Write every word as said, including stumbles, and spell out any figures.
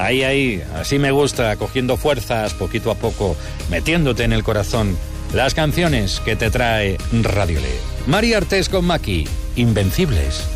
Ahí, ahí, así me gusta, cogiendo fuerzas poquito a poco, metiéndote en el corazón las canciones que te trae Radio Le. Mari Artés con Maki, Invencibles.